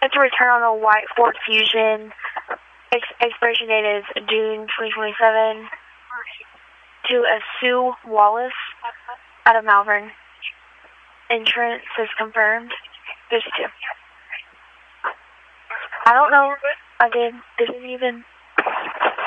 It's a return on the white Ford Fusion. Expiration date is June 2027. To a Sue Wallace out of Malvern. Insurance is confirmed. There's two. I don't know. I didn't even